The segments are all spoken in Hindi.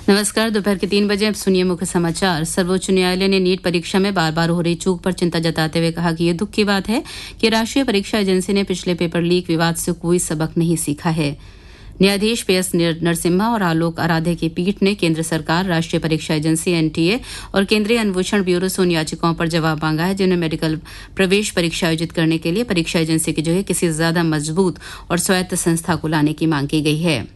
नमस्कार। दोपहर के 3 बजे अब सुनिए मुख्य समाचार। सर्वोच्च न्यायालय ने नीट परीक्षा में बार बार हो रही चूक पर चिंता जताते हुए कहा कि ये दुख की बात है कि राष्ट्रीय परीक्षा एजेंसी ने पिछले पेपर लीक विवाद से कोई सबक नहीं सीखा है। न्यायाधीश PS नरसिम्हा और आलोक आराधे की पीठ ने केंद्र सरकार, राष्ट्रीय परीक्षा एजेंसी NTA और केंद्रीय अन्वेषण ब्यूरो से उन याचिकाओं पर जवाब मांगा है जिनमें मेडिकल प्रवेश परीक्षा आयोजित करने के लिए परीक्षा एजेंसी की जगह किसी ज्यादा मजबूत और स्वायत्त संस्था को लाने की मांग की गई है।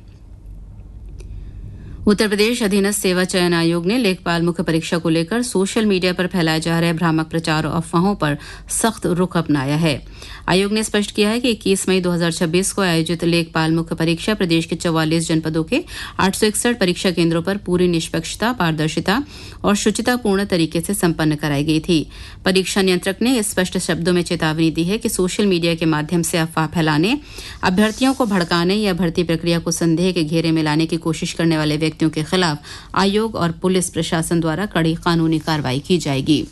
उत्तर प्रदेश अधीनस्थ सेवा चयन आयोग ने लेखपाल मुख्य परीक्षा को लेकर सोशल मीडिया पर फैलाए जा रहे भ्रामक प्रचार और अफवाहों पर सख्त रुख अपनाया है। आयोग ने स्पष्ट किया है कि 21 मई 2026 को आयोजित लेखपाल मुख्य परीक्षा प्रदेश के 44 जनपदों के 861 परीक्षा केंद्रों पर पूरी निष्पक्षता, पारदर्शिता और शुचितापूर्ण तरीके से संपन्न कराई गई थी। परीक्षा नियंत्रक ने स्पष्ट शब्दों में चेतावनी दी है कि सोशल मीडिया के माध्यम से अफवाह फैलाने, अभ्यर्थियों को भड़काने या भर्ती प्रक्रिया को संदेह के घेरे में लाने की कोशिश करने वाले व्यक्तियों के खिलाफ आयोग और पुलिस प्रशासन द्वारा कड़ी कानूनी कार्रवाई की जाएगी।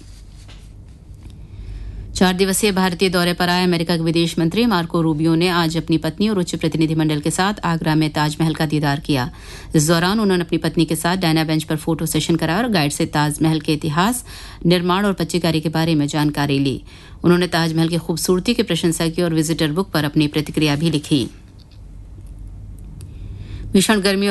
4 दिवसीय भारतीय दौरे पर आए अमेरिका के विदेश मंत्री मार्को रूबियो ने आज अपनी पत्नी और उच्च प्रतिनिधिमंडल के साथ आगरा में ताजमहल का दीदार किया। इस दौरान उन्होंने अपनी पत्नी के साथ डायना बेंच पर फोटो सेशन कराया और गाइड से ताजमहल के इतिहास, निर्माण और पच्चीकारी के बारे में जानकारी ली। उन्होंने ताजमहल की खूबसूरती की प्रशंसा की और विजिटर बुक पर अपनी प्रतिक्रिया भी लिखी। भीषण गर्मी